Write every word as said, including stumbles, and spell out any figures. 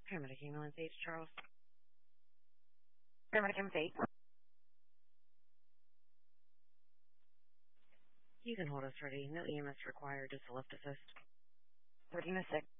Paramedic ambulance H. Charles. Paramedic ambulance eight. You can hold us ready. No E M S required. Just a lift assist. thirteen oh six.